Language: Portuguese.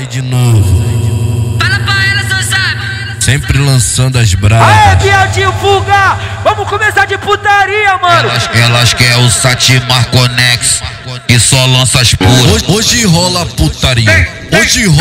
Aí de novo. Fala pra ela, cê sabe. Sempre lançando as bravas. Aê, viadinho, fuga! Vamos começar de putaria, mano! Elas querem o Satimar Conex e só lança as puras. Hoje rola putaria. Hoje rola